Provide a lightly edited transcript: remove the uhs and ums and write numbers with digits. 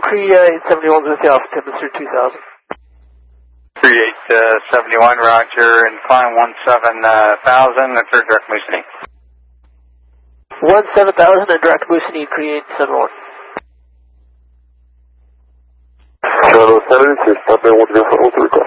Cree 871 with the Alpha Temperature 2000. 3871, roger, and climb 17,000, and third direct Moosonee. 17,000 and direct Moosonee, Cree 871. Shadow 76, stop there, 1 to go for 0 to recall.